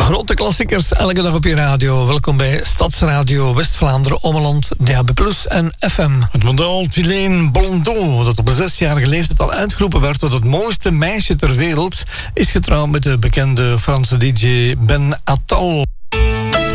Grote klassiekers elke dag op je radio. Welkom bij Stadsradio West-Vlaanderen, Ommeland, DAB+ en FM. Het model Tylene Blondeau, dat op 6-jarige leeftijd al uitgeroepen werd tot het mooiste meisje ter wereld, is getrouwd met de bekende Franse DJ Ben Attal.